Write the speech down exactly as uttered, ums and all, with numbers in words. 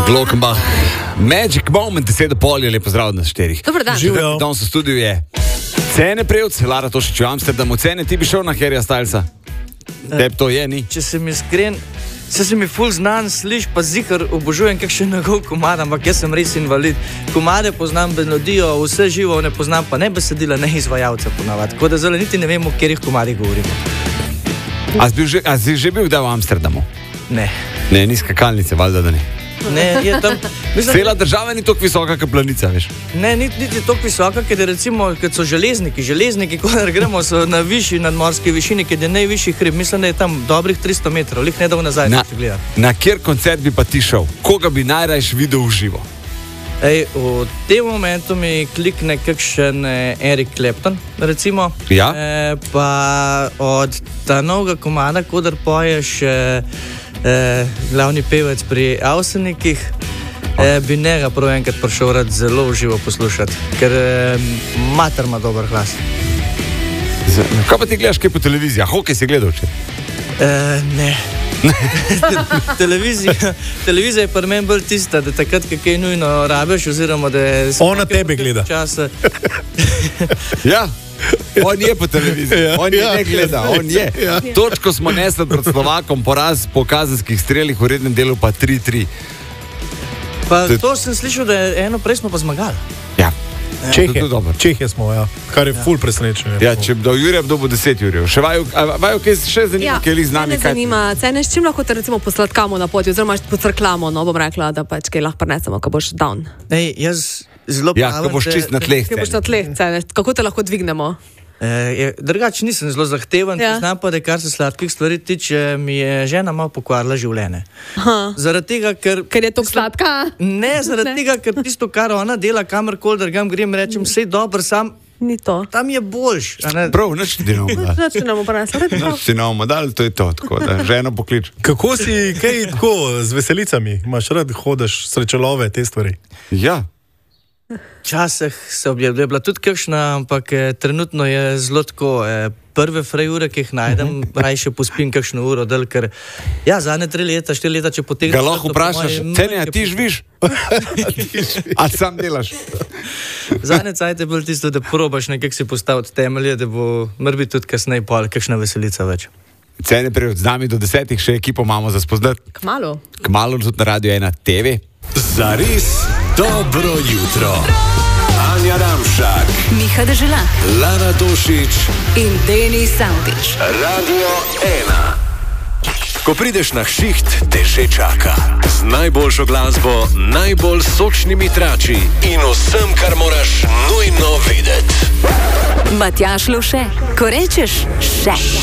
Glockenbach, Magic Moment, deset pol je lepo zdrav na štirih. Dobar dan. Živijo. Danes v studiu je Cene Prevc, Lara Tošič v Amsterdamu. Cene, ti bi šel na Harryja Stylesa? Teb to je, ni? Če sem iskren, se si mi ful znan, sliš pa zihar obožujem kakšen njegov komad, ampak jaz sem res invalid. Komade poznam melodijo, vse živo, ne poznam pa ne besedila, ne izvajalca ponavadi. Tako da zelo niti ne vem, o katerih komadih govorimo. A si, bil že, a si že bil kdaj v Amsterdamu? Ne. Ne, ni skakalnice, valjda da ne. Ne, je tam... Mislim, Cela država ni tako visoka, kot planica, veš. Ne, niti niti toliko visoka, ker je recimo, kad so železniki, železniki, ko gremo, so na višji nadmorski višini, ker je najvišji hrib, mislim, da je tam dobrih tristo metrov, lih nedolgo nazaj, Na, če gledam. na kjer koncert bi pa ti šel? Koga bi najrajš videl v živo? Ej, v tem momentu mi klikne kakšen eh, Eric Clapton, recimo. Ja. Eh, pa od ta novega komada, kodar poješ eh, eh, glavni pevec pri Avsenikih, eh, bi njega prav enkrat prišel rad zelo v živo poslušati, ker eh, mater ima dober glas. Z, kaj pa ti gledaš kaj po televiziji? Hokej si gledal če? Eh, ne. televizija, televizija je pri meni bolj tista, da takrat, kaj kaj nujno rabiš, oziroma da je... Ona tebe gleda. Časa. Ja, on je po televiziji, Ja, on je ja, ne gleda, on je. ja. Točko smo nesli pred Slovakom, poraz po kazenskih strelih, v rednem delu pa tri tri. Pa To- to sem slišal, da je eno prej smo pa zmagali. Ja, Čehe, to je dobro. Čehe smo, ja. Kar je ful presenečenje. Ja, če bi do Jurija, kdo bo deset Jurjev. Še vaju, a vaju kaj še zanima, kaj li z nami? mene Kaj? zanima, Cene, s čim lahko te recimo posladkamo na poti, oziroma pocrklamo, no bom rekla, da pač kaj lahko prenesemo, ko boš down. Ej, jaz zelo Ja, pravim, ko boš da- čist na tleh. Kaj boš na tleh, Cene, kako te lahko dvignemo? Eh, drugače nisem zelo zahteven, Ja. ja. Znam pa, da kar se sladkih stvari tiče, mi je žena malo pokvarila življenje. Aha. Zaradi tega, ker... Ker je to sladka? Ne, zaradi Ne. tega, ker tisto, kar ona dela, kamorkoli drgam, grem, rečem, vse dobro, sam Ni to. tam je boljš. a ne. Prav, nič ti ne bomo dali. Znači, ne bomo prenesli. Red, prav. Nič ti ne bomo dali, to je to, tako da ženo poklič. Kako si, kaj tako, z veselicami? Imaš rad, hodeš, srečelove, te stvari? Ja, Včasih se objavlja, je bila tudi kakšna, ampak eh, trenutno je zelo tako. Eh, prve frajure, ki jih najdem, uh -huh. raje še pospim kakšno uro, del, ker ja, zadnje tri leta, štiri leta, če potegnem... ga lahko vprašaš, Cene, a ti živiš? A sam delaš? Zadnje cajt je bilo tisto, da probaš nekako si postaviti temelje, da bo morbi tudi kasneje pol kakšna veselica več. Cene Prevc, z nami do desetih, še ekipo imamo za spoznati. Kmalu. Kmalu tudi na Radio ena T V. Zares dobro jutro. Anja Ramšak, Miha Deželak Lara Tošič, in Denis Savdić. Radio ena. Ko prideš na šiht, te že čaka. Z najboljšo glasbo, najbolj sočnimi trači in vsem, kar moraš nujno videti. Matjaž Lovše, ko rečeš še.